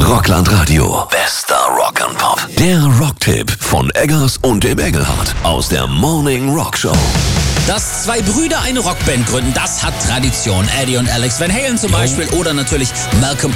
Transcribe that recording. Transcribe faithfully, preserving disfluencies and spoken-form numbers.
Rockland Radio. Bester Rock and Pop. Der Rocktipp von Eggers und dem Engelhardt aus der Morning Rock Show. Dass zwei Brüder eine Rockband gründen, das hat Tradition. Eddie und Alex Van Halen zum Beispiel oder natürlich Malcolm